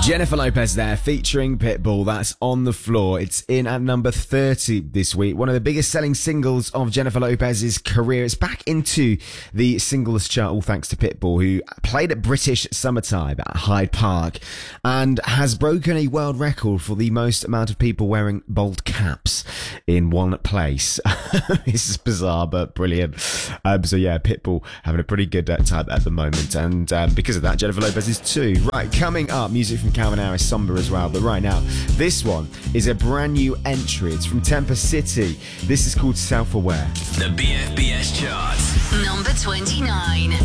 Jennifer Lopez there, featuring Pitbull. That's On the Floor. It's in at number 30 this week. One of the biggest selling singles of Jennifer Lopez's career. It's back into the singles chart, all thanks to Pitbull, who played at British Summertime at Hyde Park and has broken a world record for the most amount of people wearing bald caps in one place. This is bizarre, but brilliant. So yeah, Pitbull having a pretty good time at the moment. And because of that, Jennifer Lopez is too. Right, coming up, music from Calvin Harris, Somber as well. But right now, this one is a brand new entry. It's from Tempest City. This is called Self-Aware. The BFBS chart. Number 29.